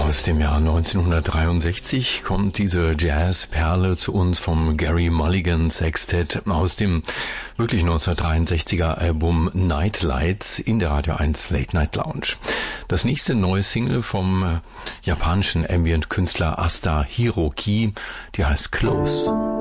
Aus dem Jahr 1963 kommt diese Jazzperle zu uns vom Gary Mulligan Sextet aus dem wirklich 1963er Album Nightlights in der Radio 1 Late Night Lounge. Das nächste neue Single vom japanischen Ambient-Künstler Asta Hiroki, die heißt Close.